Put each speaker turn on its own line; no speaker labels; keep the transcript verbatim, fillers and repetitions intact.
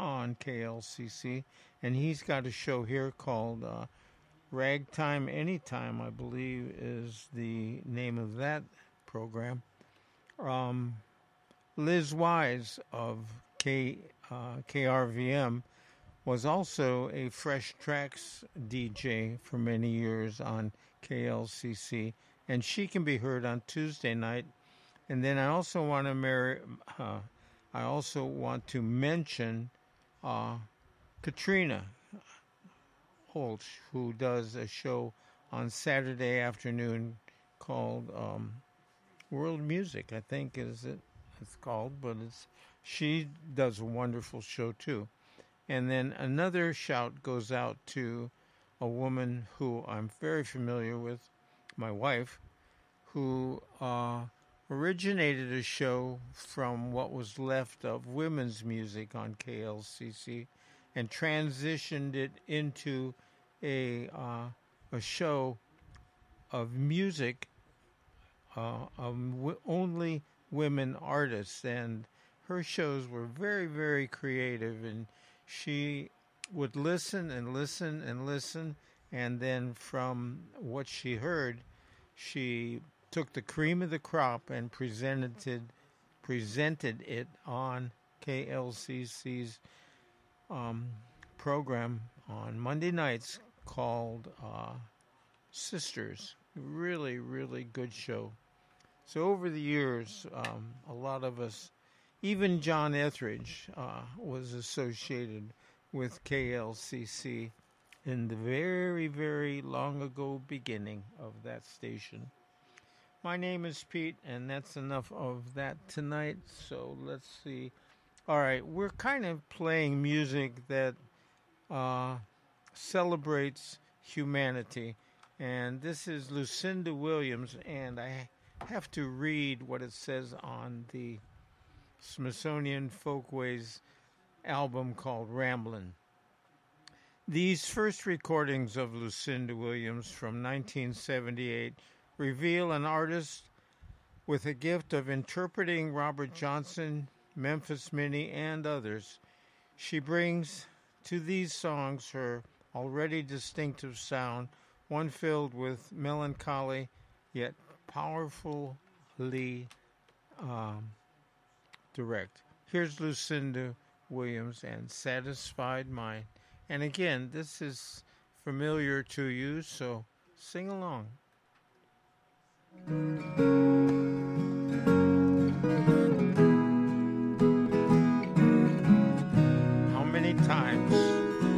on K L C C, and he's got a show here called uh, Ragtime Anytime, I believe is the name of that program. Um, Liz Wise of K, uh, K R V M was also a Fresh Tracks D J for many years on K L C C, and she can be heard on Tuesday night. And then I also want to marry, uh, I also want to mention uh, Katrina Holtz, who does a show on Saturday afternoon called um, World Music, I think is it it's called, but it's she does a wonderful show too. And then another shout goes out to a woman who I'm very familiar with, my wife, who uh, originated a show from what was left of women's music on K L C C and transitioned it into a uh, a show of music uh, of w- only women artists, and her shows were very, very creative, and she would listen and listen and listen, and then from what she heard, she took the cream of the crop and presented presented it on K L C C's um, program on Monday nights called uh, Sisters. Really, really good show. So over the years, um, a lot of us, even John Etheridge, uh, was associated with K L C C in the very, very long ago beginning of that station. My name is Pete, and that's enough of that tonight. So let's see. All right, we're kind of playing music that uh, celebrates humanity, and this is Lucinda Williams, and I have to read what it says on the Smithsonian Folkways album called Ramblin'. These first recordings of Lucinda Williams from nineteen seventy-eight reveal an artist with a gift of interpreting Robert Johnson, Memphis Minnie, and others. She brings to these songs her already distinctive sound, one filled with melancholy yet powerfully um, direct. Here's Lucinda Williams and Satisfied Mind. And again, this is familiar to you, so sing along. How many times